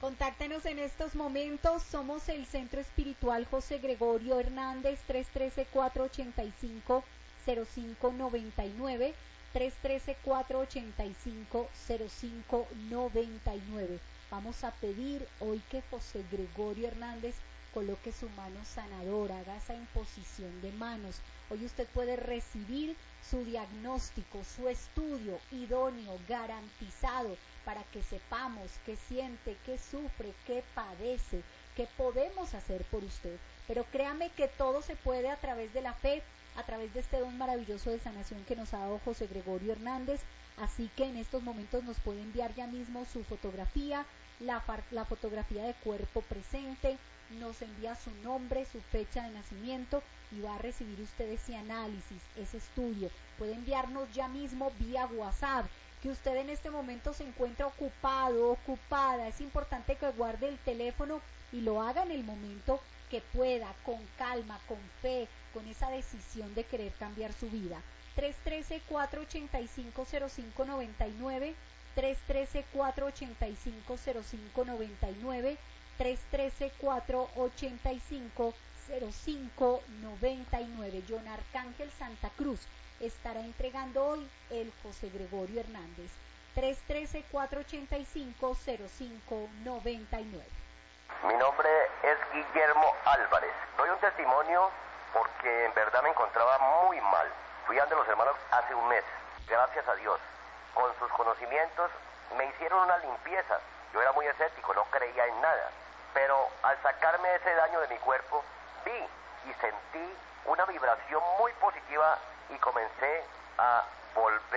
Contáctenos en estos momentos, somos el Centro Espiritual José Gregorio Hernández, 313-485-0599, 313-485-0599. Vamos a pedir hoy que José Gregorio Hernández coloque su mano sanadora, haga esa imposición de manos. Hoy usted puede recibir su diagnóstico, su estudio idóneo, garantizado, para que sepamos qué siente, qué sufre, qué padece, qué podemos hacer por usted. Pero créame que todo se puede a través de la fe, a través de este don maravilloso de sanación que nos ha dado José Gregorio Hernández. Así que en estos momentos nos puede enviar ya mismo su fotografía, la fotografía de cuerpo presente, nos envía su nombre, su fecha de nacimiento y va a recibir usted ese análisis, ese estudio. Puede enviarnos ya mismo vía WhatsApp, que usted en este momento se encuentra ocupado, ocupada. Es importante que guarde el teléfono y lo haga en el momento que pueda, con calma, con fe, con esa decisión de querer cambiar su vida. 313-485-0599, 313-485-0599, 313-485-0599. John Arcángel Santa Cruz estará entregando hoy el José Gregorio Hernández. 313-485-0599. Mi nombre es Guillermo Álvarez. Doy un testimonio porque en verdad me encontraba muy mal. Fui ante los hermanos hace un mes. Gracias a Dios, con sus conocimientos me hicieron una limpieza. Yo era muy escéptico, no creía en nada. Pero al sacarme ese daño de mi cuerpo, vi y sentí una vibración muy positiva y comencé a volver